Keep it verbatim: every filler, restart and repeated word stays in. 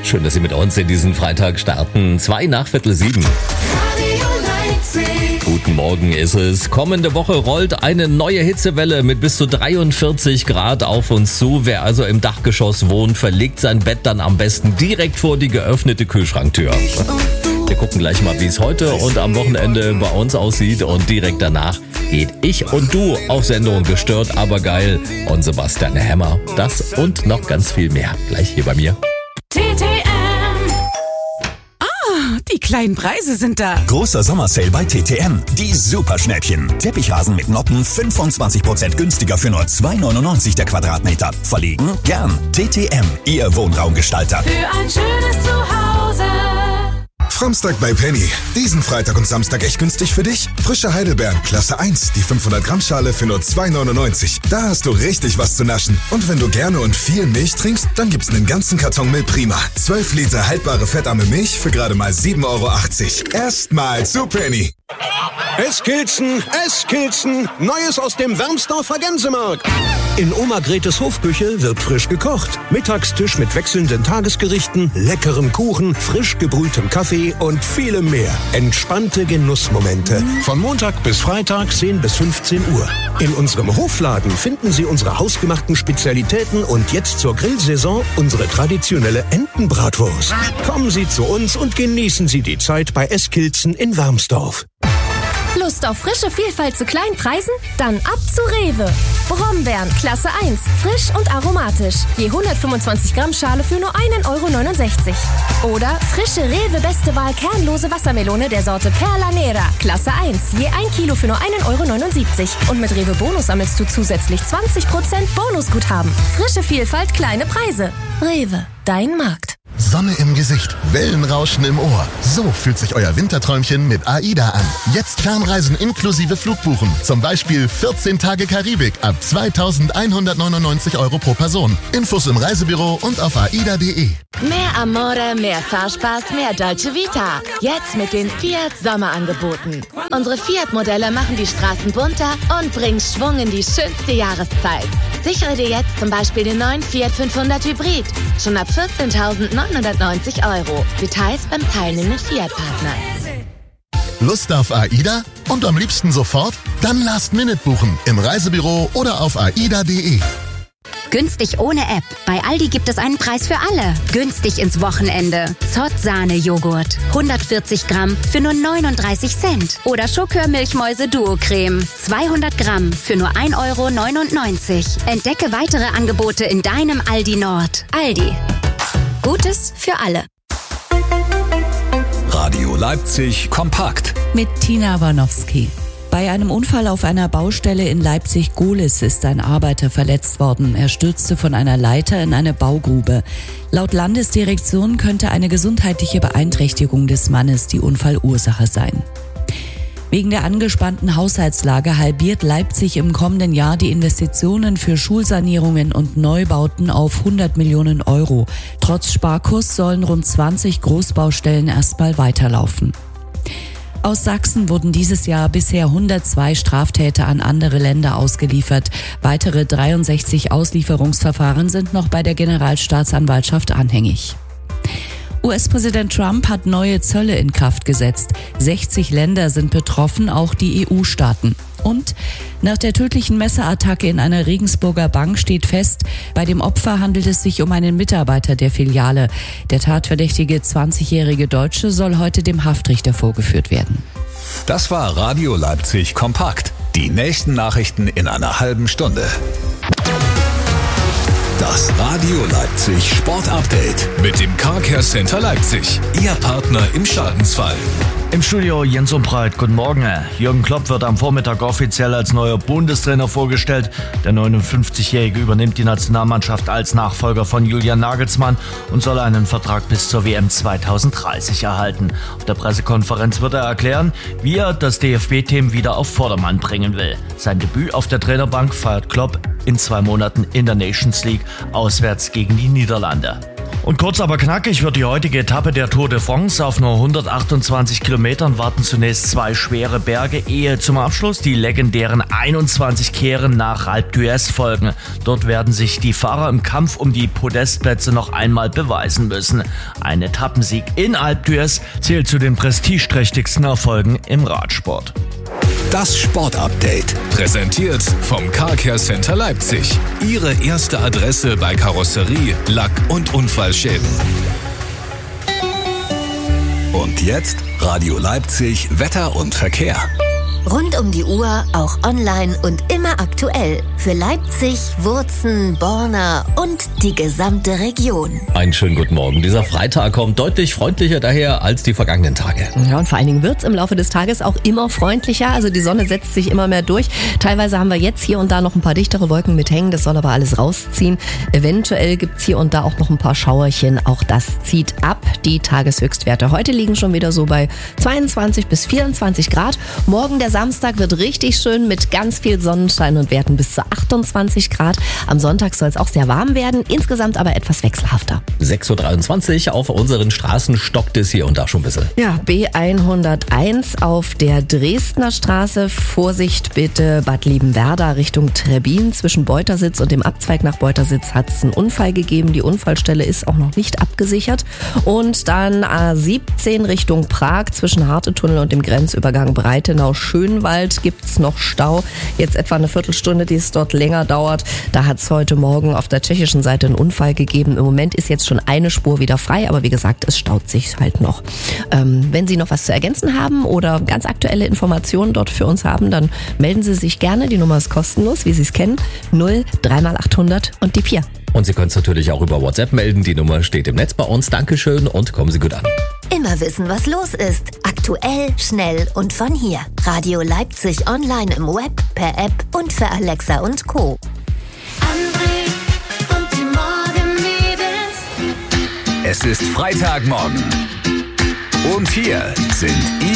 Schön, dass Sie mit uns in diesen Freitag starten. Zwei nach Viertel sieben. Guten Morgen ist es. Kommende Woche rollt eine neue Hitzewelle mit bis zu dreiundvierzig Grad auf uns zu. Wer also im Dachgeschoss wohnt, verlegt sein Bett dann am besten direkt vor die geöffnete Kühlschranktür. Wir gucken gleich mal, wie es heute und am Wochenende bei uns aussieht. Und direkt danach geht Ich und Du auf Sendung. Gestört, aber geil. Und Sebastian Hämmer. Das und noch ganz viel mehr. Gleich hier bei mir. T T M. Ah, die kleinen Preise sind da. Großer Sommersale bei T T M. Die Superschnäppchen. Teppichrasen mit Noppen fünfundzwanzig Prozent günstiger für nur zwei neunundneunzig der Quadratmeter. Verlegen? Gern. T T M, Ihr Wohnraumgestalter. Für ein schönes Zuhause. Framstag bei Penny. Diesen Freitag und Samstag echt günstig für dich? Frische Heidelbeeren, Klasse eins, die fünfhundert Gramm Schale für nur zwei neunundneunzig. Da hast du richtig was zu naschen. Und wenn du gerne und viel Milch trinkst, dann gibt's einen ganzen Karton Milch Prima. zwölf Liter haltbare fettarme Milch für gerade mal sieben Euro achtzig. Erstmal zu Penny. Eskilzen, Eskilzen, Neues aus dem Wermsdorfer Gänsemarkt. In Oma Gretes Hofküche wird frisch gekocht. Mittagstisch mit wechselnden Tagesgerichten, leckerem Kuchen, frisch gebrühtem Kaffee und vielem mehr. Entspannte Genussmomente. Von Montag bis Freitag zehn bis fünfzehn Uhr. In unserem Hofladen finden Sie unsere hausgemachten Spezialitäten und jetzt zur Grillsaison unsere traditionelle Entenbratwurst. Kommen Sie zu uns und genießen Sie die Zeit bei Eskilzen in Wermsdorf. Lust auf frische Vielfalt zu kleinen Preisen? Dann ab zu Rewe. Brombeeren, Klasse eins, frisch und aromatisch. Je hundertfünfundzwanzig Gramm Schale für nur ein Euro neunundsechzig. Oder frische Rewe Beste Wahl kernlose Wassermelone der Sorte Perla Nera, Klasse eins, je ein Kilo für nur ein Euro neunundsiebzig. Und mit Rewe Bonus sammelst du zusätzlich zwanzig Prozent Bonusguthaben. Frische Vielfalt, kleine Preise. Rewe, dein Markt. Sonne im Gesicht, Wellenrauschen im Ohr. So fühlt sich euer Winterträumchen mit AIDA an. Jetzt Fernreisen inklusive Flugbuchen. Zum Beispiel vierzehn Tage Karibik ab zweitausendeinhundertneunundneunzig Euro pro Person. Infos im Reisebüro und auf aida punkt de. Mehr Amore, mehr Fahrspaß, mehr Dolce Vita. Jetzt mit den Fiat Sommerangeboten. Unsere Fiat-Modelle machen die Straßen bunter und bringen Schwung in die schönste Jahreszeit. Sichere dir jetzt zum Beispiel den neuen Fiat fünfhundert Hybrid. Schon ab vierzehntausendneunhundertneunzig Euro. Details beim teilnehmenden Fiat-Partner. Lust auf AIDA? Und am liebsten sofort? Dann Last Minute buchen im Reisebüro oder auf aida punkt de. Günstig ohne App. Bei Aldi gibt es einen Preis für alle. Günstig ins Wochenende. Zott-Sahne-Joghurt. hundertvierzig Gramm für nur neununddreißig Cent. Oder Schokör-Milchmäuse Duo-Creme. zweihundert Gramm für nur ein Euro neunundneunzig. Entdecke weitere Angebote in deinem Aldi Nord. Aldi. Gutes für alle. Radio Leipzig kompakt. Mit Tina Warnowski. Bei einem Unfall auf einer Baustelle in Leipzig-Gohlis ist ein Arbeiter verletzt worden. Er stürzte von einer Leiter in eine Baugrube. Laut Landesdirektion könnte eine gesundheitliche Beeinträchtigung des Mannes die Unfallursache sein. Wegen der angespannten Haushaltslage halbiert Leipzig im kommenden Jahr die Investitionen für Schulsanierungen und Neubauten auf hundert Millionen Euro. Trotz Sparkurs sollen rund zwanzig Großbaustellen erstmal weiterlaufen. Aus Sachsen wurden dieses Jahr bisher hundertzwei Straftäter an andere Länder ausgeliefert. Weitere dreiundsechzig Auslieferungsverfahren sind noch bei der Generalstaatsanwaltschaft anhängig. U S-Präsident Trump hat neue Zölle in Kraft gesetzt. sechzig Länder sind betroffen, auch die E U-Staaten. Und nach der tödlichen Messerattacke in einer Regensburger Bank steht fest, bei dem Opfer handelt es sich um einen Mitarbeiter der Filiale. Der tatverdächtige zwanzigjährige Deutsche soll heute dem Haftrichter vorgeführt werden. Das war Radio Leipzig kompakt. Die nächsten Nachrichten in einer halben Stunde. Das Radio Leipzig Sport Update mit dem Car Care Center Leipzig. Ihr Partner im Schadensfall. Im Studio Jens Umbreit, guten Morgen. Jürgen Klopp wird am Vormittag offiziell als neuer Bundestrainer vorgestellt. Der neunundfünfzigjährige übernimmt die Nationalmannschaft als Nachfolger von Julian Nagelsmann und soll einen Vertrag bis zur W M zweitausenddreißig erhalten. Auf der Pressekonferenz wird er erklären, wie er das D F B-Team wieder auf Vordermann bringen will. Sein Debüt auf der Trainerbank feiert Klopp in zwei Monaten in der Nations League auswärts gegen die Niederlande. Und kurz aber knackig wird die heutige Etappe der Tour de France. Auf nur hundertachtundzwanzig Kilometern warten zunächst zwei schwere Berge, ehe zum Abschluss die legendären einundzwanzig Kehren nach Alpe d'Huez folgen. Dort werden sich die Fahrer im Kampf um die Podestplätze noch einmal beweisen müssen. Ein Etappensieg in Alpe d'Huez zählt zu den prestigeträchtigsten Erfolgen im Radsport. Das Sportupdate, präsentiert vom Car Care Center Leipzig. Ihre erste Adresse bei Karosserie, Lack- und Unfallschäden. Und jetzt Radio Leipzig, Wetter und Verkehr. Rund um die Uhr, auch online und immer aktuell. Für Leipzig, Wurzen, Borna und die gesamte Region. Einen schönen guten Morgen. Dieser Freitag kommt deutlich freundlicher daher als die vergangenen Tage. Ja, und vor allen Dingen wird es im Laufe des Tages auch immer freundlicher. Also die Sonne setzt sich immer mehr durch. Teilweise haben wir jetzt hier und da noch ein paar dichtere Wolken mit hängen. Das soll aber alles rausziehen. Eventuell gibt es hier und da auch noch ein paar Schauerchen. Auch das zieht ab, die Tageshöchstwerte. Heute liegen schon wieder so bei zweiundzwanzig bis vierundzwanzig Grad. Morgen der Samstag wird richtig schön mit ganz viel Sonnenschein und Werten bis zu achtundzwanzig Grad. Am Sonntag soll es auch sehr warm werden, insgesamt aber etwas wechselhafter. sechs Uhr dreiundzwanzig, auf unseren Straßen stockt es hier und da schon ein bisschen. Ja, B hunderteins auf der Dresdner Straße. Vorsicht bitte, Bad Liebenwerda Richtung Trebbin. Zwischen Beutersitz und dem Abzweig nach Beutersitz hat es einen Unfall gegeben. Die Unfallstelle ist auch noch nicht abgesichert. Und dann A siebzehn Richtung Prag zwischen Hartetunnel und dem Grenzübergang Breitenau-Schönwald gibt es noch Stau. Jetzt etwa eine Viertelstunde, die es dort länger dauert. Da hat es heute Morgen auf der tschechischen Seite einen Unfall gegeben. Im Moment ist jetzt schon eine Spur wieder frei, aber wie gesagt, es staut sich halt noch. Ähm, wenn Sie noch was zu ergänzen haben oder ganz aktuelle Informationen dort für uns haben, dann melden Sie sich gerne. Die Nummer ist kostenlos, wie Sie es kennen. null drei mal achthundert und die vier. Und Sie können es natürlich auch über WhatsApp melden. Die Nummer steht im Netz bei uns. Dankeschön und kommen Sie gut an. Immer wissen, was los ist. Aktuell, schnell und von hier. Radio Leipzig online im Web, per App und für Alexa und Co. Und die Morgenmädels. Es ist Freitagmorgen. Und hier sind Ihre